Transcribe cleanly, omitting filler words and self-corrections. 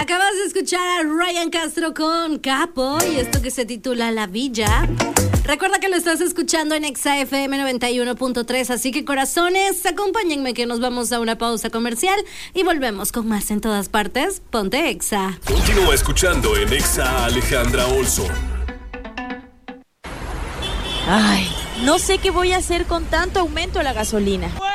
Acabas de escuchar a Ryan Castro con Capo y esto que se titula La Villa. Recuerda que lo estás escuchando en Exa FM 91.3, así que corazones, acompáñenme que nos vamos a una pausa comercial y volvemos con más en todas partes. Ponte Exa. Continúa escuchando en Exa Alejandra Olson. Ay, no sé qué voy a hacer con tanto aumento a la gasolina.